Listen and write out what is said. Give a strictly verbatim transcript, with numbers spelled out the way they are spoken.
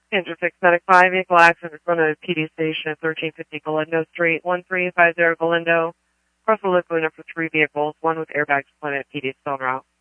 Kansas six Medic five, vehicle accident in front of P D station at thirteen fifty Galindo Street, one three five zero Galindo. Cross the Laguna for three vehicles, one with airbags planted at P D Stone Route.